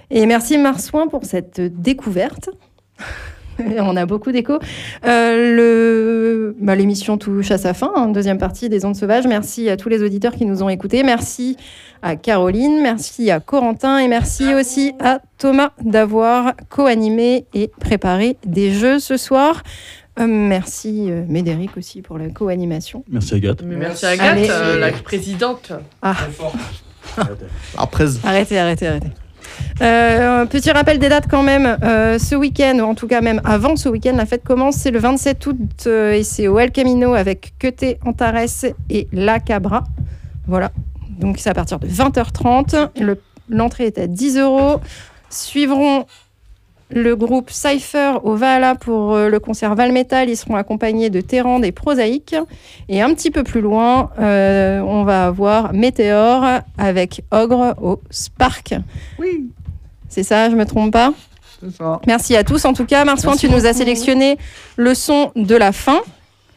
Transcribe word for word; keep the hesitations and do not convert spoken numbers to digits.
Et merci Marsouin pour cette découverte. On a beaucoup d'échos. Euh, le... bah, l'émission touche à sa fin, hein, deuxième partie des Ondes Sauvages. Merci à tous les auditeurs qui nous ont écoutés. Merci à Caroline, merci à Corentin et merci aussi à Thomas d'avoir co-animé et préparé des jeux ce soir. Euh, merci euh, Médéric aussi pour la co-animation. Merci Agathe. Mais merci Agathe, Allez. euh, la présidente. Ah. Après. Arrêtez, arrêtez, arrêtez. Euh, petit rappel des dates quand même. Euh, ce week-end, ou en tout cas même avant ce week-end, la fête commence. C'est le vingt-sept août euh, et c'est au El Camino avec Queté, Antares et La Cabra. Voilà. Donc c'est à partir de vingt heures trente. Le, l'entrée est à dix euros. Suivront le groupe Cypher au Valhalla pour euh, le concert Valmetal. Ils seront accompagnés de Terrand et Prosaïque. Et un petit peu plus loin, euh, on va avoir Météor avec Ogre au Spark. Oui. C'est ça, je me trompe pas? C'est ça. Merci à tous. En tout cas, Marsouin, tu nous as sélectionné le son de la fin.